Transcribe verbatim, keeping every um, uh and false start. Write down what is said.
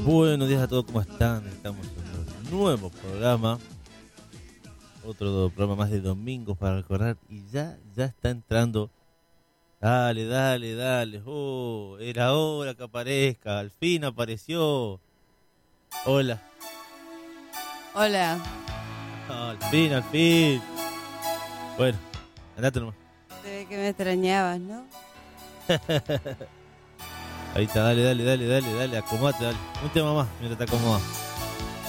Buenos días a todos, ¿cómo están? Estamos en un nuevo programa, otro programa más de domingos para recordar y ya, ya está entrando. Dale, dale, dale, oh, era hora que aparezca, al fin apareció. Hola. Hola. Oh, al fin, al fin. Bueno, andate nomás. Se ve que me extrañabas, ¿no? Ahí está, dale, dale, dale, date, dale, acomódate, dale. Un tema más, mientras te acomodas.